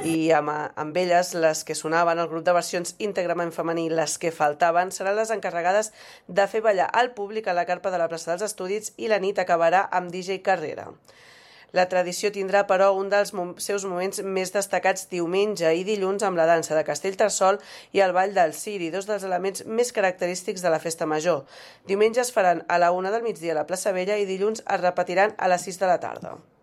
I amb elles, les que sonaven, el grup de versions íntegrament femení, les que faltaven, seran les encarregades de fer ballar al públic a la carpa de la plaça dels Estudis i la nit acabarà amb DJ Carrera. La tradició tindrà, però, un dels seus moments més destacats diumenge i dilluns amb la dansa de Castellterçol i el ball del Ciri, dos dels elements més característics de la festa major. Diumenge es faran a la 1 del migdia a la plaça Vella i dilluns es repetiran a les 6 de la tarda.